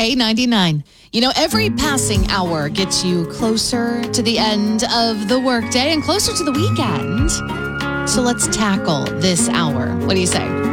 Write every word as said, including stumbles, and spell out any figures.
A ninety-nine. You know, every passing hour gets you closer to the end of the workday and closer to the weekend. So let's tackle this hour. What do you say?